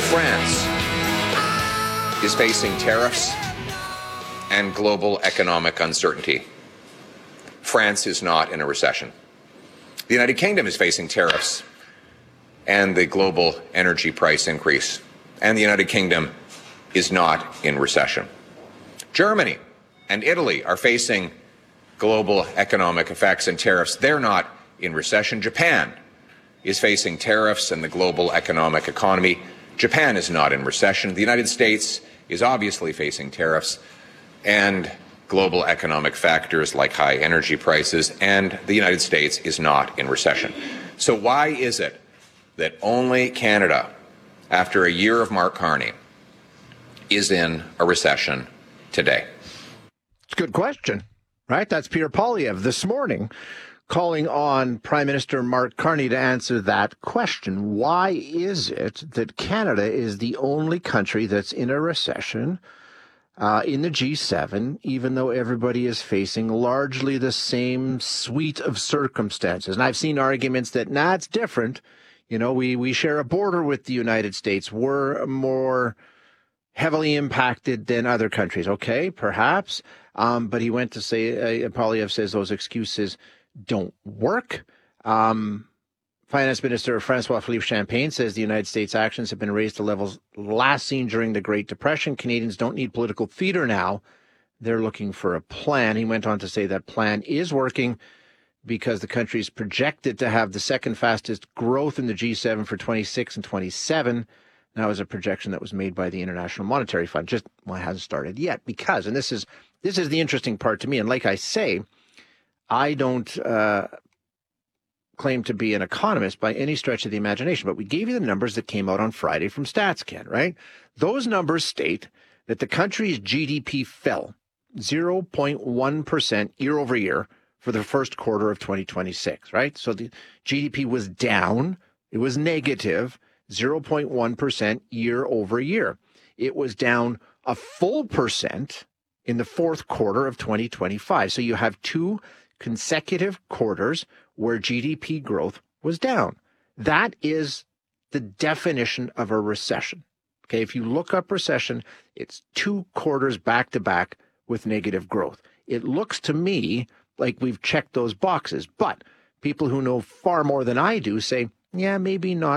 France is facing tariffs and global economic uncertainty. France is not in a recession. The United Kingdom is facing tariffs and the global energy price increase, and the United Kingdom is not in recession. Germany and Italy are facing global economic effects and tariffs. They're not in recession. Japan is facing tariffs and the global economic economy. Japan is not in recession. The United States is obviously facing tariffs and global economic factors like high energy prices, and the United States is not in recession. So why is it that only Canada, after a year of Mark Carney, is in a recession today? It's a good question, right? That's Pierre Poilievre this morning calling on Prime Minister Mark Carney to answer that question. Why is it that Canada is the only country that's in a recession in the G7, even though everybody is facing largely the same suite of circumstances? And I've seen arguments that, it's different. You know, we share a border with the United States. We're more heavily impacted than other countries. Okay, perhaps. But he went to say, Poilievre says those excuses don't work. Finance Minister François-Philippe Champagne says the United States' actions have been raised to levels last seen during the Great Depression. Canadians don't need political theater now. They're looking for a plan. He went on to say that plan is working because the country is projected to have the second fastest growth in the G7 for 26 and 27. That was a projection that was made by the International Monetary Fund. It hasn't started yet because, and this is the interesting part to me, and like I say, I don't claim to be an economist by any stretch of the imagination, but we gave you the numbers that came out on Friday from StatsCan, right? Those numbers state that the country's GDP fell 0.1% year over year for the first quarter of 2026, right? So the GDP was down. It was negative 0.1% year over year. It was down a full percent in the fourth quarter of 2025. So you have two consecutive quarters where GDP growth was down. That is the definition of a recession. Okay, if you look up recession, it's 2 quarters back to back with negative growth. It looks to me like we've checked those boxes, but people who know far more than I do say, yeah, maybe not